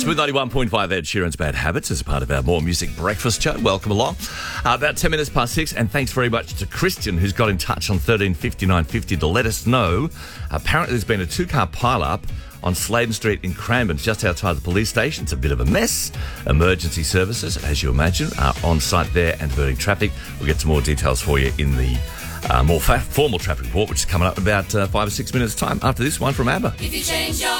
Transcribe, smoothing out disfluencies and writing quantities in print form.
Smooth 91.5 Ed Sheeran's Bad Habits as a part of our More Music Breakfast show. Welcome along. About 10 minutes past 6, and thanks very much to Christian, who's got in touch on 135950 to let us know. Apparently there's been a two-car pile-up on Sladen Street in Cranbourne, just outside the police station. It's a bit of a mess. Emergency services, as you imagine, are on site there and diverting traffic. We'll get some more details for you in the more formal traffic report, which is coming up in about 5 or 6 minutes' time after this one from ABBA. If you change your